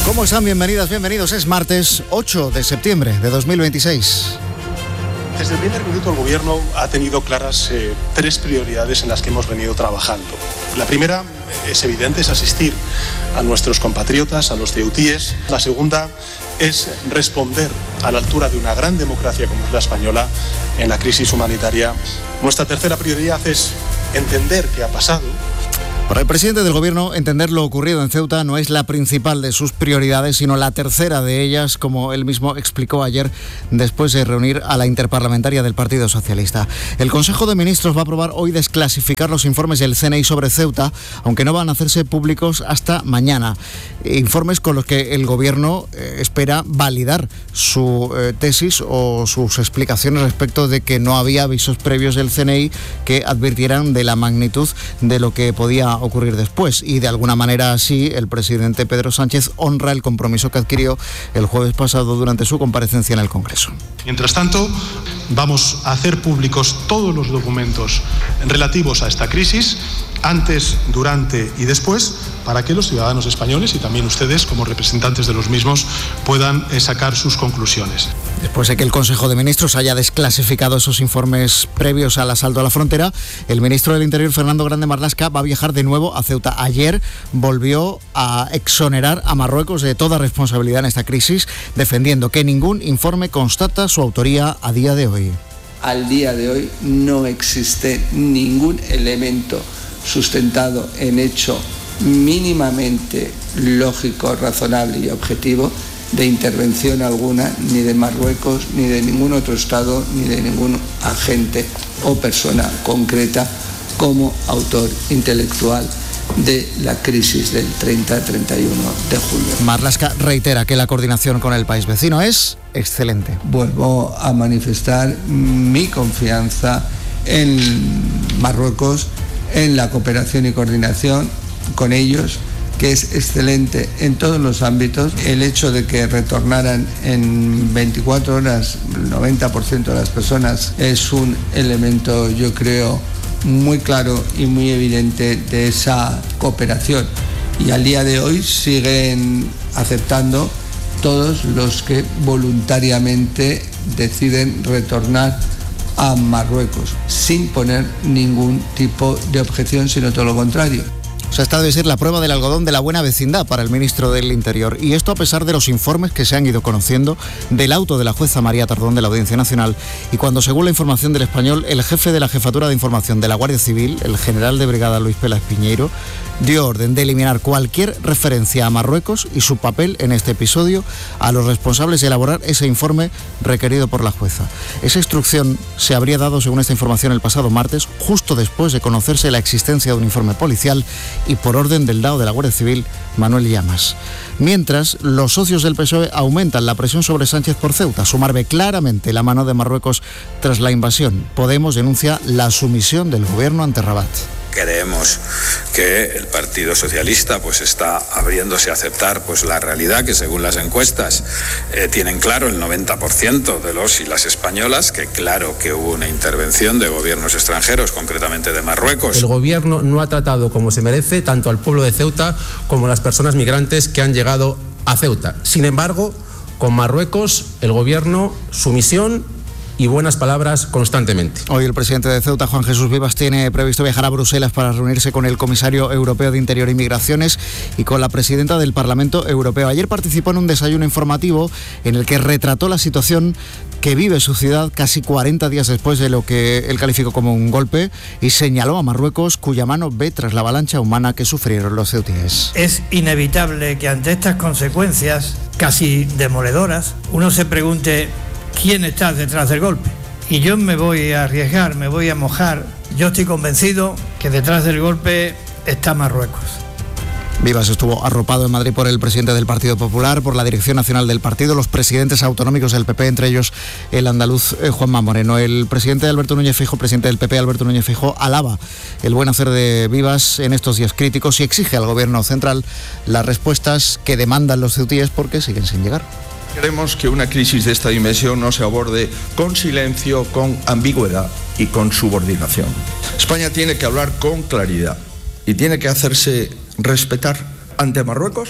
¿Cómo están? Bienvenidas, bienvenidos. Es martes 8 de septiembre de 2026. Desde el primer minuto el Gobierno ha tenido claras tres prioridades en las que hemos venido trabajando. La primera es evidente, es asistir a nuestros compatriotas, a los ceutíes. La segunda es responder a la altura de una gran democracia como es la española en la crisis humanitaria. Nuestra tercera prioridad es entender qué ha pasado. Para el presidente del Gobierno, entender lo ocurrido en Ceuta no es la principal de sus prioridades, sino la tercera de ellas, como él mismo explicó ayer después de reunir a la interparlamentaria del Partido Socialista. El Consejo de Ministros va a aprobar hoy desclasificar los informes del CNI sobre Ceuta, aunque no van a hacerse públicos hasta mañana. Informes con los que el Gobierno espera validar su tesis o sus explicaciones respecto de que no había avisos previos del CNI que advirtieran de la magnitud de lo que podía ocurrir después, y de alguna manera así el presidente Pedro Sánchez honra el compromiso que adquirió el jueves pasado durante su comparecencia en el Congreso. Mientras tanto, vamos a hacer públicos todos los documentos relativos a esta crisis, antes, durante y después, para que los ciudadanos españoles y también ustedes, como representantes de los mismos, puedan sacar sus conclusiones. Después de que el Consejo de Ministros haya desclasificado esos informes previos al asalto a la frontera, el ministro del Interior, Fernando Grande Marlaska, va a viajar de nuevo a Ceuta. Ayer volvió a exonerar a Marruecos de toda responsabilidad en esta crisis, defendiendo que ningún informe constata su autoría a día de hoy. Al día de hoy no existe ningún elemento sustentado en hecho mínimamente lógico, razonable y objetivo de intervención alguna, ni de Marruecos, ni de ningún otro Estado, ni de ningún agente o persona concreta como autor intelectual de la crisis del 30-31 de julio. Marlaska reitera que la coordinación con el país vecino es excelente. Vuelvo a manifestar mi confianza en Marruecos, en la cooperación y coordinación con ellos, que es excelente en todos los ámbitos. El hecho de que retornaran en 24 horas el 90% de las personas es un elemento, yo creo, muy claro y muy evidente de esa cooperación. Y al día de hoy siguen aceptando todos los que voluntariamente deciden retornar a Marruecos, sin poner ningún tipo de objeción, sino todo lo contrario. O sea, esta debe ser la prueba del algodón de la buena vecindad para el ministro del Interior. Y esto a pesar de los informes que se han ido conociendo del auto de la jueza María Tardón de la Audiencia Nacional, y cuando, según la información del Español, el jefe de la Jefatura de Información de la Guardia Civil, el general de brigada Luis Pelas Piñeiro, dio orden de eliminar cualquier referencia a Marruecos y su papel en este episodio a los responsables de elaborar ese informe requerido por la jueza. Esa instrucción se habría dado, según esta información, el pasado martes, justo después de conocerse la existencia de un informe policial y por orden del DAO de la Guardia Civil, Manuel Llamas. Mientras, los socios del PSOE aumentan la presión sobre Sánchez por Ceuta. Sumarve claramente la mano de Marruecos tras la invasión. Podemos denuncia la sumisión del gobierno ante Rabat. Creemos que el Partido Socialista pues está abriéndose a aceptar pues la realidad que, según las encuestas, tienen claro el 90% de los y las españolas, que claro que hubo una intervención de gobiernos extranjeros, concretamente de Marruecos. El gobierno no ha tratado como se merece tanto al pueblo de Ceuta como a las personas migrantes que han llegado a Ceuta. Sin embargo, con Marruecos, el gobierno, sumisión y buenas palabras constantemente. Hoy el presidente de Ceuta, Juan Jesús Vivas, tiene previsto viajar a Bruselas para reunirse con el comisario europeo de Interior y Migraciones y con la presidenta del Parlamento Europeo. Ayer participó en un desayuno informativo en el que retrató la situación que vive su ciudad casi 40 días después de lo que él calificó como un golpe, y señaló a Marruecos, cuya mano ve tras la avalancha humana que sufrieron los ceutíes. Es inevitable que ante estas consecuencias casi demoledoras uno se pregunte quién está detrás del golpe. Y yo me voy a arriesgar, me voy a mojar. Yo estoy convencido que detrás del golpe está Marruecos. Vivas estuvo arropado en Madrid por el presidente del Partido Popular, por la Dirección Nacional del Partido, los presidentes autonómicos del PP, entre ellos el andaluz Juanma Moreno. El presidente Alberto Núñez Feijóo, presidente del PP, Alberto Núñez Feijóo, alaba el buen hacer de Vivas en estos días críticos y exige al Gobierno central las respuestas que demandan los ceutíes porque siguen sin llegar. Queremos que una crisis de esta dimensión no se aborde con silencio, con ambigüedad y con subordinación. España tiene que hablar con claridad y tiene que hacerse respetar ante Marruecos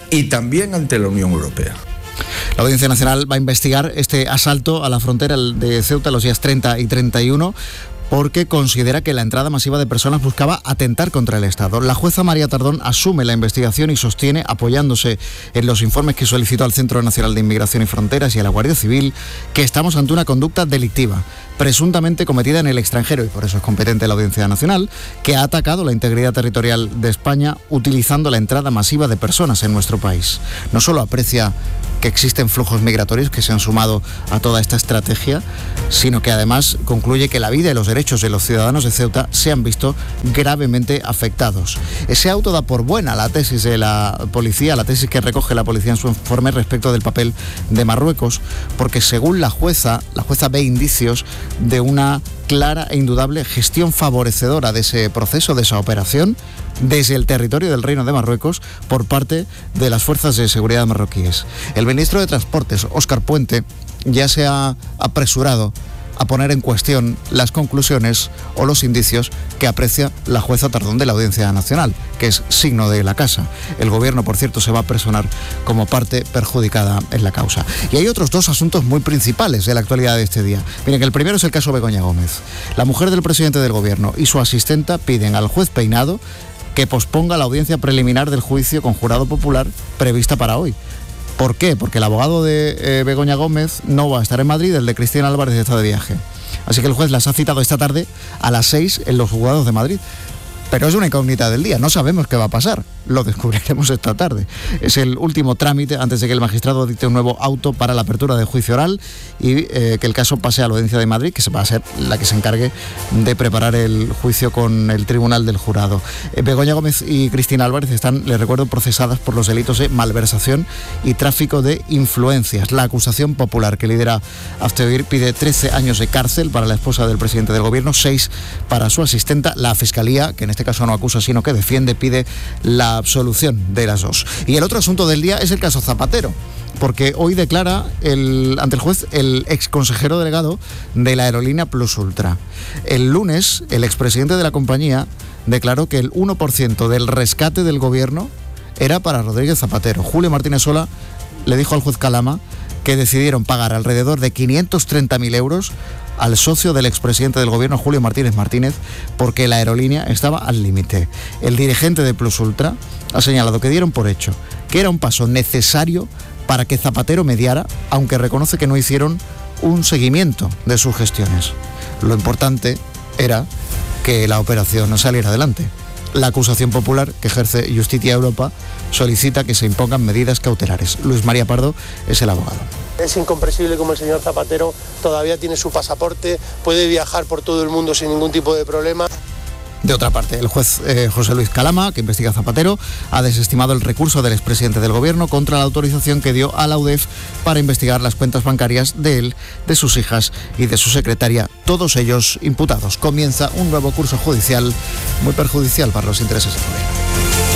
y también ante la Unión Europea. La Audiencia Nacional va a investigar este asalto a la frontera de Ceuta los días 30 y 31 porque considera que la entrada masiva de personas buscaba atentar contra el Estado. La jueza María Tardón asume la investigación y sostiene, apoyándose en los informes que solicitó al Centro Nacional de Inmigración y Fronteras y a la Guardia Civil, que estamos ante una conducta delictiva, presuntamente cometida en el extranjero, y por eso es competente la Audiencia Nacional, que ha atacado la integridad territorial de España utilizando la entrada masiva de personas en nuestro país. No solo aprecia que existen flujos migratorios que se han sumado a toda esta estrategia, sino que además concluye que la vida y los derechos de los ciudadanos de Ceuta se han visto gravemente afectados. Ese auto da por buena la tesis de la policía, la tesis que recoge la policía en su informe respecto del papel de Marruecos, porque según la jueza ve indicios de una clara e indudable gestión favorecedora de ese proceso, de esa operación, desde el territorio del Reino de Marruecos por parte de las fuerzas de seguridad marroquíes. El ministro de Transportes, Óscar Puente, ya se ha apresurado a poner en cuestión las conclusiones o los indicios que aprecia la jueza Tardón de la Audiencia Nacional, que es signo de la casa. El gobierno, por cierto, se va a personar como parte perjudicada en la causa. Y hay otros dos asuntos muy principales de la actualidad de este día. Miren, el primero es el caso Begoña Gómez. La mujer del presidente del gobierno y su asistenta piden al juez Peinado que posponga la audiencia preliminar del juicio con jurado popular prevista para hoy. ¿Por qué? Porque el abogado de Begoña Gómez no va a estar en Madrid, el de Cristina Álvarez está de viaje. Así que el juez las ha citado esta tarde a las 6 en los juzgados de Madrid. Pero es una incógnita del día, no sabemos qué va a pasar, lo descubriremos esta tarde. Es el último trámite antes de que el magistrado dicte un nuevo auto para la apertura de juicio oral y que el caso pase a la Audiencia de Madrid, que va a ser la que se encargue de preparar el juicio con el Tribunal del Jurado. Begoña Gómez y Cristina Álvarez están, les recuerdo, procesadas por los delitos de malversación y tráfico de influencias. La acusación popular que lidera Hazte pide 13 años de cárcel para la esposa del presidente del gobierno, 6 para su asistenta. La Fiscalía, que en este caso no acusa sino que defiende, pide la absolución de las dos. Y el otro asunto del día es el caso Zapatero, porque hoy declara ante el juez el exconsejero delegado de la aerolínea Plus Ultra. El lunes, el expresidente de la compañía declaró que el 1% del rescate del gobierno era para Rodríguez Zapatero. Julio Martínez Sola le dijo al juez Calama que decidieron pagar alrededor de 530.000 euros al socio del expresidente del gobierno, Julio Martínez Martínez, porque la aerolínea estaba al límite. El dirigente de Plus Ultra ha señalado que dieron por hecho que era un paso necesario para que Zapatero mediara, aunque reconoce que no hicieron un seguimiento de sus gestiones. Lo importante era que la operación saliera adelante. La acusación popular que ejerce Justicia Europa solicita que se impongan medidas cautelares. Luis María Pardo es el abogado. Es incomprensible como el señor Zapatero todavía tiene su pasaporte, puede viajar por todo el mundo sin ningún tipo de problema. De otra parte, el juez José Luis Calama, que investiga a Zapatero, ha desestimado el recurso del expresidente del gobierno contra la autorización que dio a la UDEF para investigar las cuentas bancarias de él, de sus hijas y de su secretaria, todos ellos imputados. Comienza un nuevo curso judicial muy perjudicial para los intereses del gobierno.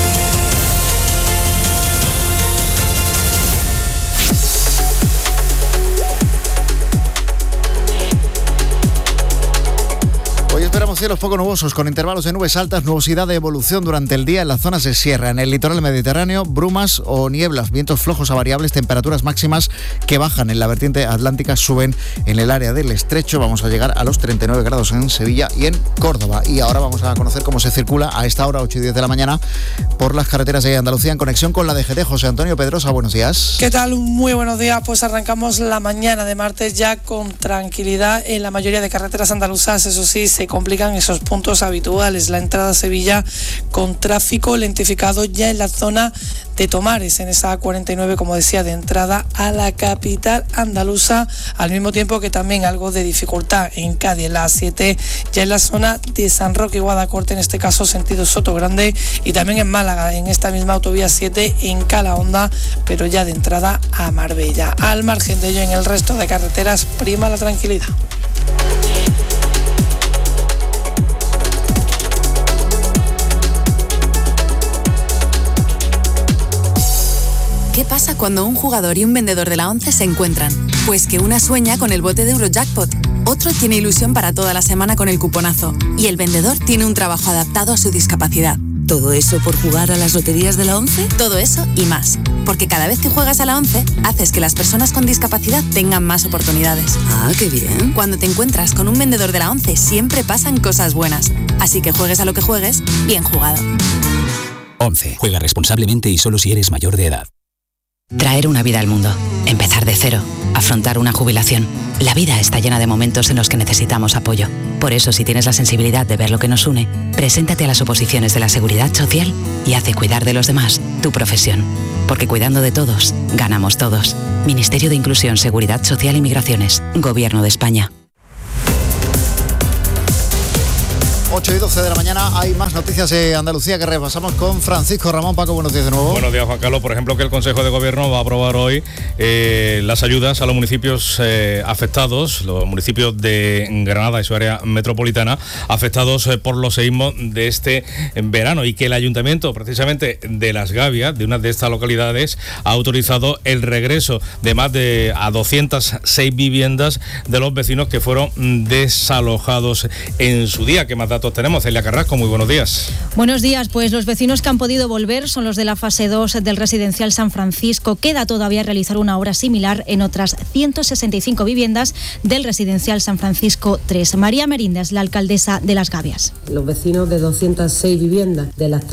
Esperamos cielos poco nubosos con intervalos de nubes altas, nubosidad de evolución durante el día en las zonas de sierra. En el litoral mediterráneo, brumas o nieblas, vientos flojos a variables, temperaturas máximas que bajan en la vertiente atlántica, suben en el área del estrecho. Vamos a llegar a los 39 grados en Sevilla y en Córdoba. Y ahora vamos a conocer cómo se circula a esta hora, 8 y 10 de la mañana, por las carreteras de Andalucía en conexión con la DGT. José Antonio Pedrosa, buenos días. ¿Qué tal? Muy buenos días. Pues arrancamos la mañana de martes ya con tranquilidad en la mayoría de carreteras andaluzas. Eso sí, se complican esos puntos habituales. La entrada a Sevilla con tráfico lentificado ya en la zona de Tomares, en esa A49, como decía, de entrada a la capital andaluza, al mismo tiempo que también algo de dificultad en Cádiz, en la A7, ya en la zona de San Roque y Guadacorte, en este caso sentido Sotogrande, y también en Málaga, en esta misma autovía 7 en Calahonda, pero ya de entrada a Marbella. Al margen de ello, en el resto de carreteras prima la tranquilidad. ¿Qué pasa cuando un jugador y un vendedor de la 11 se encuentran? Pues que una sueña con el bote de Eurojackpot, otro tiene ilusión para toda la semana con el cuponazo y el vendedor tiene un trabajo adaptado a su discapacidad. ¿Todo eso por jugar a las loterías de la ONCE? Todo eso y más. Porque cada vez que juegas a la ONCE, haces que las personas con discapacidad tengan más oportunidades. Ah, qué bien. Cuando te encuentras con un vendedor de la ONCE, siempre pasan cosas buenas. Así que juegues a lo que juegues, bien jugado. ONCE. Juega responsablemente y solo si eres mayor de edad. Traer una vida al mundo, empezar de cero, afrontar una jubilación. La vida está llena de momentos en los que necesitamos apoyo. Por eso, si tienes la sensibilidad de ver lo que nos une, preséntate a las oposiciones de la Seguridad Social y haz de cuidar de los demás tu profesión. Porque cuidando de todos, ganamos todos. Ministerio de Inclusión, Seguridad Social y Migraciones. Gobierno de España. 8 y 12 de la mañana, hay más noticias de Andalucía que repasamos con Francisco Ramón. Paco, buenos días de nuevo. Buenos días, Juan Carlos. Por ejemplo, que el Consejo de Gobierno va a aprobar hoy las ayudas a los municipios afectados, los municipios de Granada y su área metropolitana, afectados por los seísmos de este verano, y que el Ayuntamiento, precisamente de Las Gavias, de una de estas localidades, ha autorizado el regreso de más de 206 viviendas de los vecinos que fueron desalojados en su día. ¿Qué más datos tenemos? Celia Carrasco, muy buenos días. Buenos días, pues los vecinos que han podido volver son los de la fase 2 del residencial San Francisco. Queda todavía realizar una obra similar en otras 165 viviendas del residencial San Francisco 3. María Merinda es la alcaldesa de Las Gavias. Los vecinos de 206 viviendas de las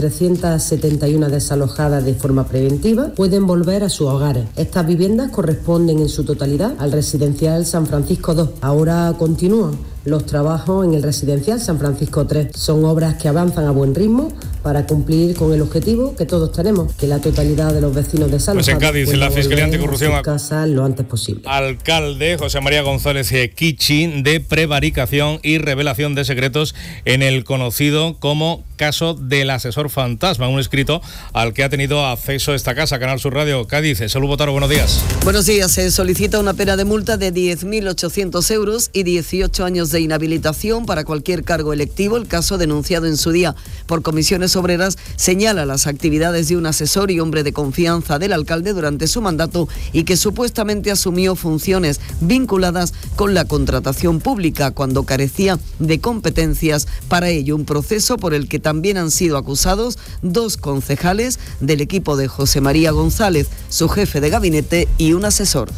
371 desalojadas de forma preventiva pueden volver a sus hogares. Estas viviendas corresponden en su totalidad al residencial San Francisco 2. Ahora continúan los trabajos en el residencial San Francisco 3. Son obras que avanzan a buen ritmo para cumplir con el objetivo que todos tenemos, que la totalidad de los vecinos desalojados pues en Cádiz, la Fiscalía Anticorrupción a casa lo antes posible. Alcalde José María González Kichi, de prevaricación y revelación de secretos en el conocido como caso del asesor fantasma, un escrito al que ha tenido acceso esta casa. Canal Sur Radio Cádiz. Salud Botaro, buenos días. Buenos días. Se solicita una pena de multa de 10.800 euros y 18 años de inhabilitación para cualquier cargo electivo. El caso, denunciado en su día por Comisiones Obreras, señala las actividades de un asesor y hombre de confianza del alcalde durante su mandato y que supuestamente asumió funciones vinculadas con la contratación pública cuando carecía de competencias para ello. Un proceso por el que también han sido acusados 2 concejales del equipo de José María González, su jefe de gabinete y un asesor.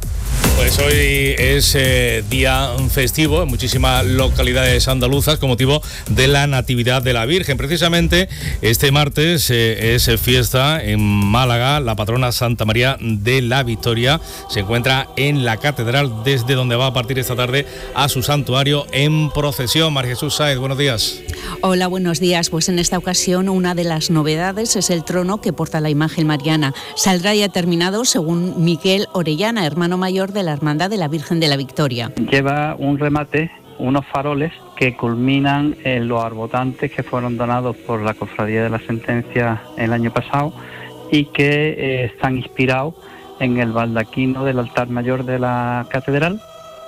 Pues hoy es día festivo en muchísimas localidades andaluzas con motivo de la Natividad de la Virgen. Precisamente este martes es fiesta en Málaga. La patrona Santa María de la Victoria se encuentra en la catedral, desde donde va a partir esta tarde a su santuario en procesión. María Jesús Sáez, buenos días. Hola, buenos días. Pues en esta ocasión una de las novedades es el trono que porta la imagen mariana. Saldrá ya terminado, según Miguel Orellana, hermano mayor de la Hermandad de la Virgen de la Victoria. Lleva un remate, unos faroles que culminan en los arbotantes que fueron donados por la Cofradía de la Sentencia el año pasado y que están inspirados en el baldaquino del altar mayor de la catedral.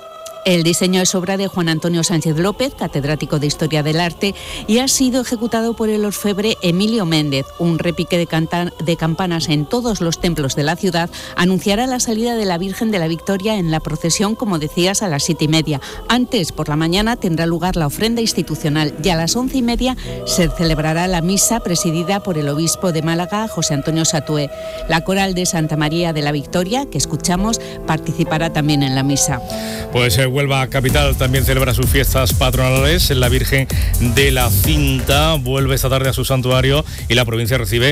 El diseño es obra de Juan Antonio Sánchez López, catedrático de Historia del Arte, y ha sido ejecutado por el orfebre Emilio Méndez. Un repique de campanas en todos los templos de la ciudad anunciará la salida de la Virgen de la Victoria en la procesión, como decías, a las 7:30. Antes, por la mañana, tendrá lugar la ofrenda institucional y a las 11:30 se celebrará la misa presidida por el obispo de Málaga, José Antonio Satué. La coral de Santa María de la Victoria, que escuchamos, participará también en la misa. Pues Huelva Capital también celebra sus fiestas patronales. La Virgen de la Cinta vuelve esta tarde a su santuario y la provincia recibe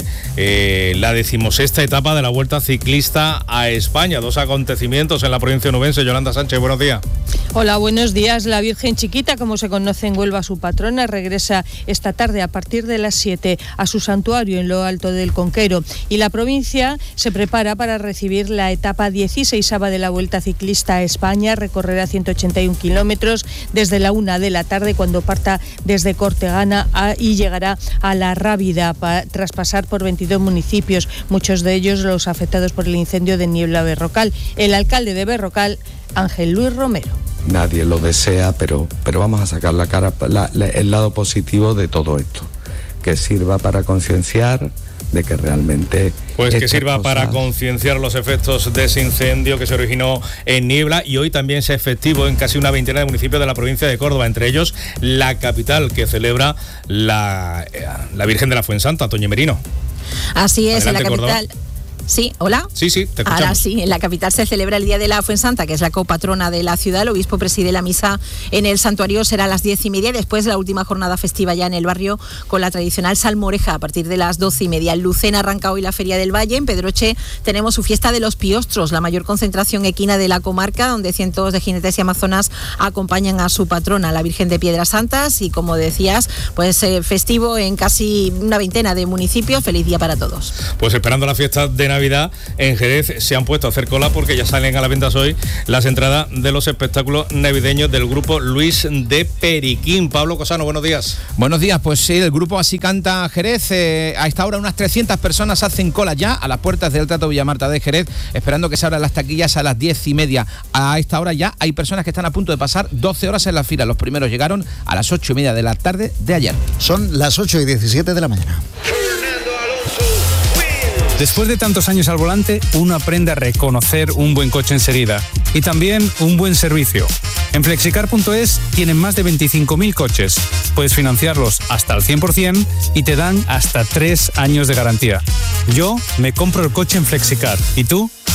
la 16ª etapa de la Vuelta Ciclista a España. 2 acontecimientos en la provincia onubense. Yolanda Sánchez, buenos días. Hola, buenos días. La Virgen Chiquita, como se conoce en Huelva, su patrona, regresa esta tarde a partir de las 7 a su santuario en lo alto del Conquero. Y la provincia se prepara para recibir la etapa 16ª de la Vuelta Ciclista a España. Recorrerá 181 kilómetros desde la 1 de la tarde, cuando parta desde Cortegana y llegará a La Rábida, tras pasar por 22 municipios, muchos de ellos los afectados por el incendio de Niebla Berrocal. El alcalde de Berrocal, Ángel Luis Romero. Nadie lo desea, pero vamos a sacar el lado positivo de todo esto, que sirva para concienciar, de que realmente... Pues que sirva para concienciar los efectos de ese incendio que se originó en Niebla, y hoy también se efectivo en casi una veintena de municipios de la provincia de Córdoba, entre ellos la capital, que celebra la Virgen de la Fuensanta, Toñi Merino. Así es, adelante, en la capital... Córdoba. Sí, ¿hola? Sí, te escuchamos. Ahora sí, en la capital se celebra el Día de la Fuensanta, que es la copatrona de la ciudad. El obispo preside la misa en el santuario, será a las 10:30, y después la última jornada festiva ya en el barrio con la tradicional salmoreja a partir de las 12:30. En Lucena arranca hoy la Feria del Valle. En Pedroche tenemos su fiesta de los Piostros, la mayor concentración equina de la comarca, donde cientos de jinetes y amazonas acompañan a su patrona, la Virgen de Piedras Santas, y como decías, pues festivo en casi una veintena de municipios. Feliz día para todos. Pues esperando la fiesta de Navidad, en Jerez se han puesto a hacer cola porque ya salen a la venta hoy las entradas de los espectáculos navideños del grupo Luis de Periquín. Pablo Cosano, buenos días. Buenos días, pues sí, el grupo Así Canta Jerez, a esta hora unas 300 personas hacen cola ya a las puertas del Teatro Villamarta de Jerez, esperando que se abran las taquillas a las 10:30. A esta hora ya hay personas que están a punto de pasar 12 horas en la fila. Los primeros llegaron a las 8:30 de la tarde de ayer. Son las 8:17 de la mañana. Después de tantos años al volante, uno aprende a reconocer un buen coche enseguida y también un buen servicio. En Flexicar.es tienen más de 25.000 coches. Puedes financiarlos hasta el 100% y te dan hasta 3 años de garantía. Yo me compro el coche en Flexicar. ¿Y tú?